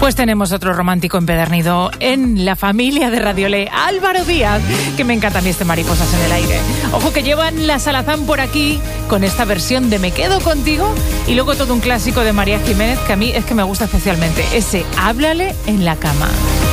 Pues tenemos otro romántico empedernido en la familia de Radiolé, Álvaro Díaz, que me encanta a mí este Mariposas en el aire. Ojo que llevan la Salazán por aquí con esta versión de Me quedo contigo y luego todo un clásico de María Jiménez que a mí es que me gusta especialmente, ese Háblale en la cama.